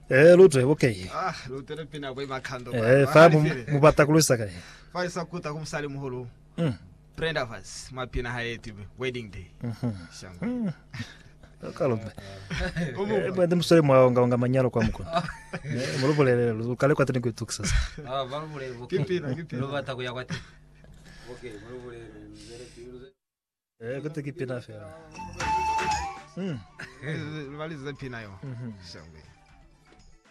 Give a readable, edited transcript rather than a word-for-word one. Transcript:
Lutwe okay. Lutwe pina boy makhando. Fa mubatakulisa kai. Fa isakuta kumsali muhulu. Brenda vas mapina hayeti wedding day. Shanga. Kalombe. Bende musore mwaonga manyalo kwa mkono. Mulubule ukale kwa tini kwetu sasa. Balubule kipina. Lobata kuya kwati. Okay, mulubule kote kipina fera. Valiza pina yo. Shanga.